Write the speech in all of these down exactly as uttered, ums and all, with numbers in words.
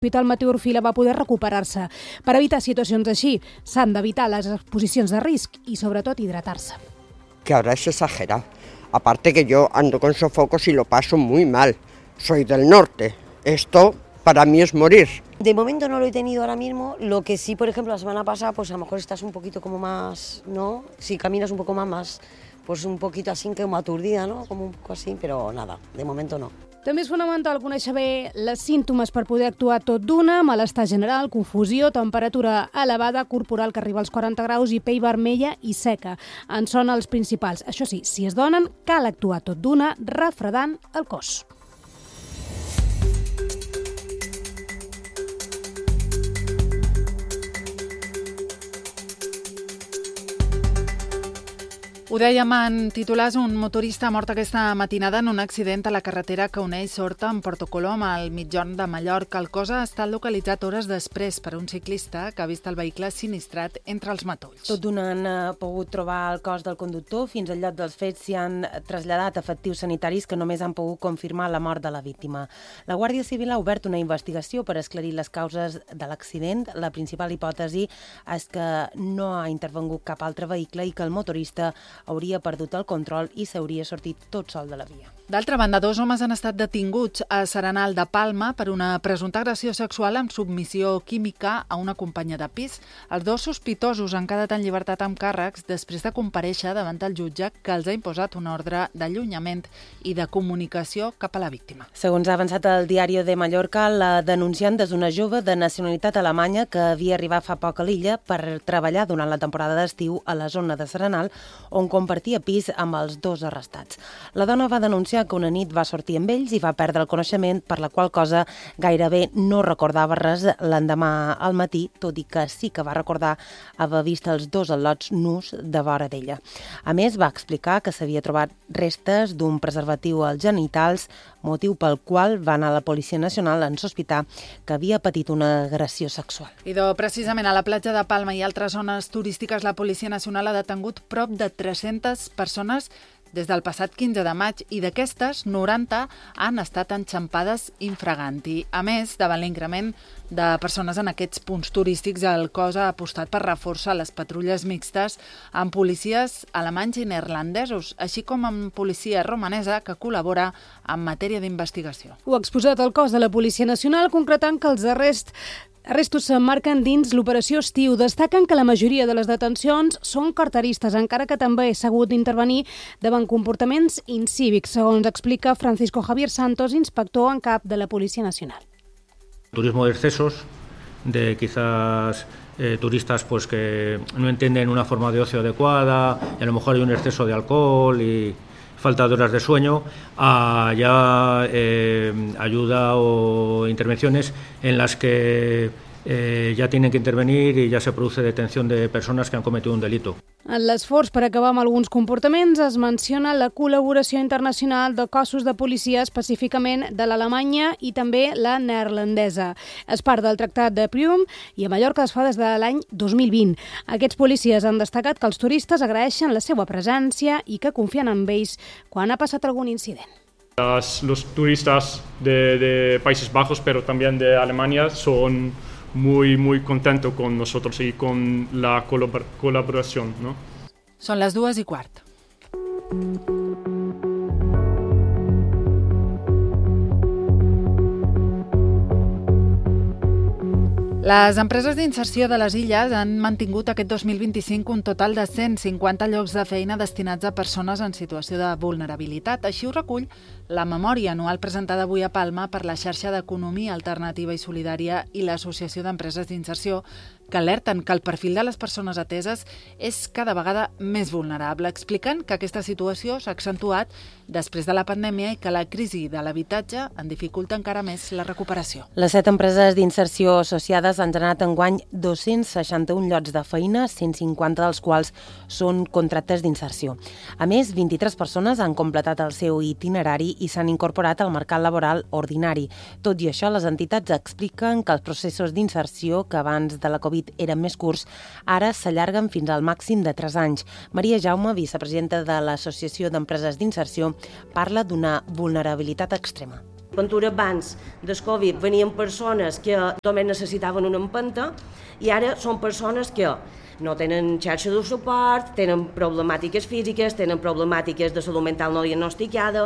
L'Hospital Mateu Orfila va poder recuperar-se. Per evitar situacions així, s'han d'evitar les exposicions de risc i, sobretot, hidratar-se. Que ahora es exagerado. Aparte que yo ando con sofocos y lo paso muy mal. Soy del norte. Esto para mí es morir. De momento no lo he tenido ahora mismo. Lo que sí, por ejemplo, la semana pasada, pues a lo mejor estás un poquito como más, ¿no? Si caminas un poco más, más pues un poquito así como aturdida, ¿no? Como un poco así, pero nada, de momento no. També és fonamental conèixer bé les símptomes per poder actuar tot d'una, malestar general, confusió, temperatura elevada, corporal que arriba als quaranta graus i pell vermella i seca. En són els principals. Això sí, si es donen, cal actuar tot d'una, refredant el cos. Ho dèiem en titulars, un motorista ha mort aquesta matinada en un accident a la carretera que uneix Horta amb Porto Colom al mitjorn de Mallorca. El cos ha estat localitzat hores després per un ciclista que ha vist el vehicle sinistrat entre els matolls. Tot d'una han pogut trobar el cos del conductor. Fins al lloc dels fets s'hi han traslladat efectius sanitaris que només han pogut confirmar la mort de la víctima. La Guàrdia Civil ha obert una investigació per esclarir les causes de l'accident. La principal hipòtesi és que no ha intervengut cap altre vehicle i que el motorista hauria perdut el control i s'hauria sortit tot sol de la via. D'altra banda, dos homes han estat detinguts a Serenal de Palma per una presumpta agressió sexual amb submissió química a una companya de pis. Els dos sospitosos han quedat en llibertat amb càrrecs després de comparèixer davant del jutge que els ha imposat una ordre d'allunyament i de comunicació cap a la víctima. Segons ha avançat el Diario de Mallorca, la denunciant és una jove de nacionalitat alemanya que havia arribat fa poc a l'illa per treballar durant la temporada d'estiu a la zona de Serenal, on compartia pis amb els dos arrestats. La dona va denunciar que una nit va sortir amb ells i va perdre el coneixement, per la qual cosa gairebé no recordava res l'endemà al matí, tot i que sí que va recordar haver vist els dos al·lots nus de vora d'ella. A més, va explicar que s'havia trobat restes d'un preservatiu als genitals, motiu pel qual va anar a la Policia Nacional en sospitar que havia patit una agressió sexual. Idò, precisament a la platja de Palma i altres zones turístiques, la Policia Nacional ha detengut prop de tres-centes persones des del passat quinze de maig i d'aquestes, noranta han estat enxampades infraganti. A més, davant l'increment de persones en aquests punts turístics, el cos ha apostat per reforçar les patrulles mixtes amb policies alemanys i neerlandesos, així com amb policia romanesa que col·labora en matèria d'investigació. Ho ha exposat el cos de la Policia Nacional, concretant que els arrests Arrestos s'emmarquen dins l'operació Estiu. Destaquen que la majoria de les detencions són carteristes, encara que també s'ha hagut d'intervenir davant comportaments incívics, segons explica Francisco Javier Santos, inspector en cap de la Policia Nacional. Turismo de excesos, de quizás eh, turistas pues que no entienden una forma de ocio adecuada, y a lo mejor hay un exceso de alcohol y falta de horas de sueño, a ya eh, ayuda o intervenciones en las que eh, ya tienen que intervenir y ya se produce detención de personas que han cometido un delito. En l'esforç per acabar amb alguns comportaments es menciona la col·laboració internacional de cossos de policia, específicament de l'Alemanya i també la neerlandesa. És part del Tractat de Prüm i a Mallorca es fa des de l'any dos mil vint. Aquests policies han destacat que els turistes agraeixen la seva presència i que confien en ells quan ha passat algun incident. Las, los turistas de, de Países Bajos, pero también de Alemania, son muy, muy contentos con nosotros y con la colabor- colaboración, ¿no? Són les dues i quart. Les empreses d'inserció de les illes han mantingut aquest dos mil vint-i-cinc un total de cent cinquanta llocs de feina destinats a persones en situació de vulnerabilitat. Així ho recull la memòria anual presentada avui a Palma per la xarxa d'Economia Alternativa i Solidària i l'Associació d'Empreses d'Inserció, que alerten que el perfil de les persones ateses és cada vegada més vulnerable, explicant que aquesta situació s'ha accentuat després de la pandèmia i que la crisi de l'habitatge en dificulta encara més la recuperació. Les set empreses d'inserció associades han generat enguany dos-cents seixanta-un llocs de feina, cent cinquanta dels quals són contractes d'inserció. A més, vint-i-tres persones han completat el seu itinerari i s'han incorporat al mercat laboral ordinari. Tot i això, les entitats expliquen que els processos d'inserció, que abans de la Covid eren més curts, ara s'allarguen fins al màxim de tres anys. Maria Jaume, vicepresidenta de l'Associació d'Empreses d'Inserció, parla d'una vulnerabilitat extrema. Ventura abans del Covid venien persones que només necessitaven una empenta i ara són persones que no tenen xarxa de suport, tenen problemàtiques físiques, tenen problemàtiques de salut mental no diagnosticada.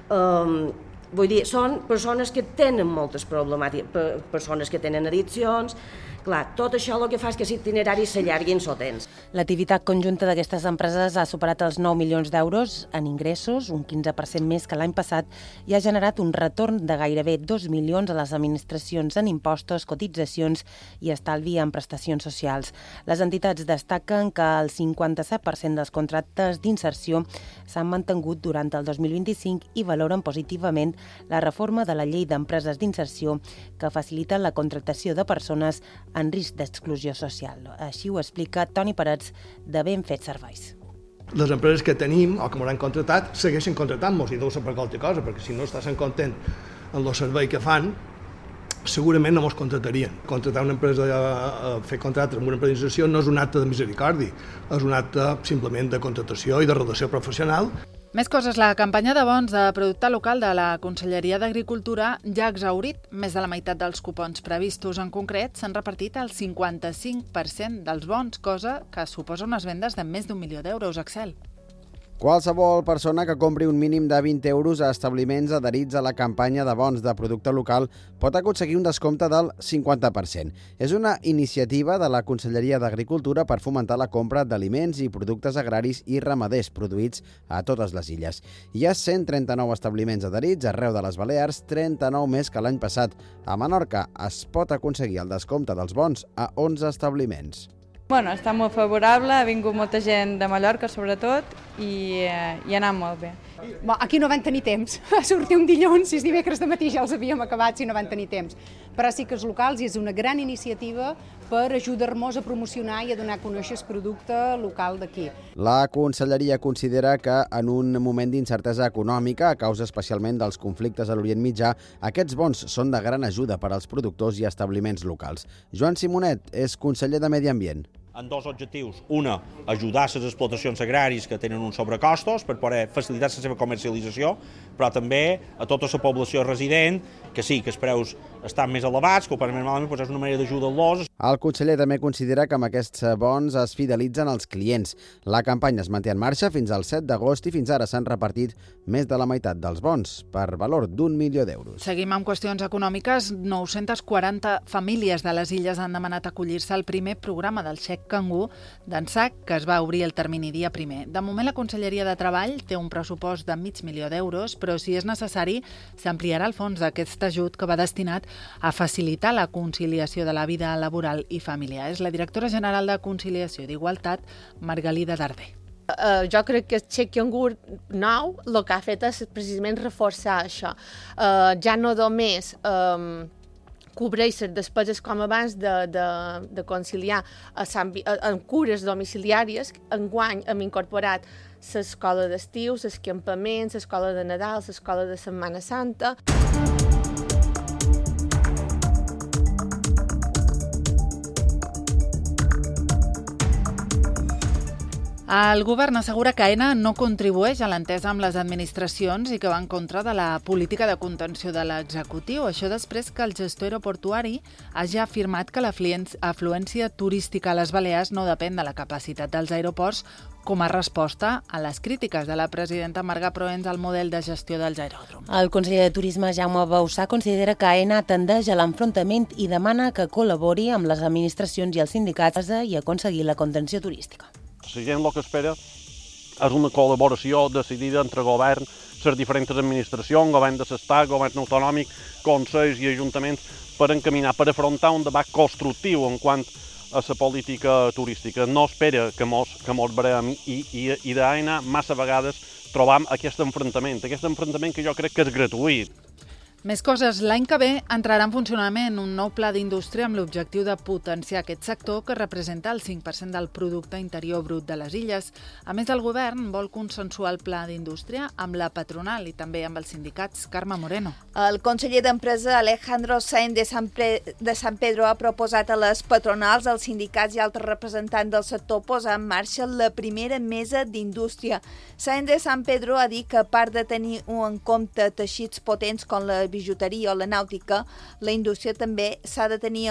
Um, vull dir, són persones que tenen moltes problemàtiques, persones que tenen addiccions. Clar, tot això el que fa és que els itineraris s'allarguin sotens. L'activitat conjunta d'aquestes empreses ha superat els nou milions d'euros en ingressos, un quinze per cent més que l'any passat, i ha generat un retorn de gairebé dos milions a les administracions en impostos, cotitzacions i estalvi en prestacions socials. Les entitats destaquen que el cinquanta-set per cent dels contractes d'inserció s'han mantingut durant el dos mil vint-i-cinc i valoren positivament la reforma de la llei d'empreses d'inserció que facilita la contractació de persones en risc d'exclusió social. Així ho explica Toni Parets, de Ben Fet Serveis. Les empreses que tenim o que m'hauran contratat segueixen contratant-nos i deu ser per qualsevol cosa, perquè si no estàs content amb el servei que fan, segurament no ens contratarien. Contratar una empresa, a fer contractes amb una empresa d'inserció no és un acte de misericòrdia, és un acte simplement de contratació i de relació professional. Més coses. La campanya de bons de producte local de la Conselleria d'Agricultura ja ha exhaurit més de la meitat dels cupons previstos. En concret, s'han repartit el cinquanta-cinc per cent dels bons, cosa que suposa unes vendes de més d'un milió d'euros. Axel. Qualsevol persona que compri un mínim de vint euros a establiments adherits a la campanya de bons de producte local pot aconseguir un descompte del cinquanta per cent. És una iniciativa de la Conselleria d'Agricultura per fomentar la compra d'aliments i productes agraris i ramaders produïts a totes les illes. Hi ha cent trenta-nou establiments adherits arreu de les Balears, trenta-nou més que l'any passat. A Menorca es pot aconseguir el descompte dels bons a onze establiments. Bueno, està molt favorable, ha vingut molta gent de Mallorca sobretot i, eh, i ha anat molt bé. Bon, aquí no van tenir temps, a sortir un dilluns, si és dimecres de matí ja els havíem acabat si no van tenir temps. Però sí que els locals és una gran iniciativa per ajudar-nos a promocionar i a donar a conèixer el producte local d'aquí. La Conselleria considera que en un moment d'incertesa econòmica, a causa especialment dels conflictes a l'Orient Mitjà, aquests bons són de gran ajuda per als productors i establiments locals. Joan Simonet és conseller de Medi Ambient. En dos objectius. Una, ajudar les explotacions agràries que tenen uns sobrecostos per poder facilitar la seva comercialització, però també a tota la població resident, que sí, que els preus estan més elevats, que ho passen més malament, doncs és una manera d'ajudar-los. El conseller també considera que amb aquests bons es fidelitzen els clients. La campanya es manté en marxa fins al set d'agost i fins ara s'han repartit més de la meitat dels bons, per valor d'un milió d'euros. Seguim amb qüestions econòmiques. nou-centes quaranta famílies de les illes han demanat acollir-se al primer programa del xec Cangú d'ençà que es va obrir el termini dia primer. De moment, la Conselleria de Treball té un pressupost de mig milió d'euros, però si és necessari, s'ampliarà el fons d'aquest ajut que va destinat a facilitar la conciliació de la vida laboral i familiar. És la directora general de Conciliació i d'Igualtat, Margalida Darder. Uh, jo crec que el xec Cangú nou el que ha fet és precisament reforçar això. Uh, ja no només um, cobreix les despeses com abans de, de, de conciliar a Sant, a, en cures domiciliàries. Enguany hem incorporat l'escola d'estiu, els campaments, l'escola de Nadal, l'escola de Setmana Santa. El govern assegura que AENA no contribueix a l'entesa amb les administracions i que va en contra de la política de contenció de l'executiu. Això després que el gestor aeroportuari hagi afirmat que l'afluència turística a les Balears no depèn de la capacitat dels aeroports, com a resposta a les crítiques de la presidenta Marga Proens al model de gestió dels aeròdroms. El conseller de Turisme, Jaume Bausà, considera que AENA tendeix a l'enfrontament i demana que col·labori amb les administracions i els sindicats i aconseguir la contenció turística. La gent el que espera és una col·laboració decidida entre govern, les diferents administracions, govern de l'Estat, govern autonòmic, consells i ajuntaments, per encaminar, per afrontar un debat constructiu en quant a la política turística. No espera que mos, que mos veurem i, i, i d'AENA massa vegades trobam aquest enfrontament, aquest enfrontament que jo crec que és gratuït. Més coses. L'any que ve entrarà en funcionament un nou pla d'indústria amb l'objectiu de potenciar aquest sector que representa el cinc per cent del producte interior brut de les illes. A més, el govern vol consensuar el pla d'indústria amb la patronal i també amb els sindicats. Carme Moreno. El conseller d'Empresa Alejandro Sáenz de San, Pre... de San Pedro ha proposat a les patronals, als sindicats i altres representants del sector posar en marxa la primera mesa d'indústria. Sáenz de San Pedro ha dit que a part de tenir en compte teixits potents com la bijuteria o la nàutica, la indústria també s'ha de tenir